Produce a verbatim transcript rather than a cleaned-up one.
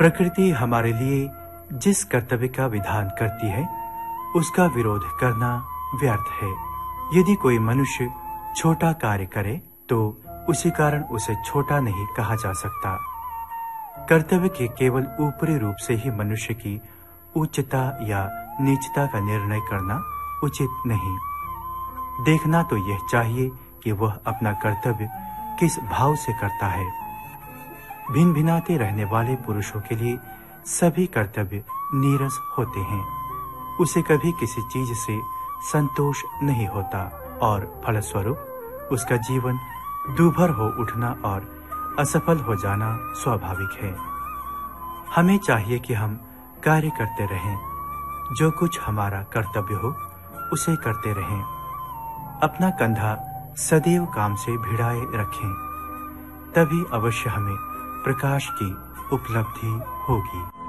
प्रकृति हमारे लिए जिस कर्तव्य का विधान करती है उसका विरोध करना व्यर्थ है। यदि कोई मनुष्य छोटा कार्य करे तो उसी कारण उसे छोटा नहीं कहा जा सकता। कर्तव्य के केवल ऊपरी रूप से ही मनुष्य की उच्चता या नीचता का निर्णय करना उचित नहीं। देखना तो यह चाहिए कि वह अपना कर्तव्य किस भाव से करता है। भिन्न भिन्नाते रहने वाले पुरुषों के लिए सभी कर्तव्य नीरस होते हैं। उसे कभी किसी चीज से संतोष नहीं होता और फलस्वरूप उसका जीवन दूभर हो उठना और असफल हो जाना स्वाभाविक है। हमें चाहिए कि हम कार्य करते रहें, जो कुछ हमारा कर्तव्य हो उसे करते रहें। अपना कंधा सदैव काम से भिड़ाए रखें, तभी अवश्य हमें प्रकाश की उपलब्धि होगी।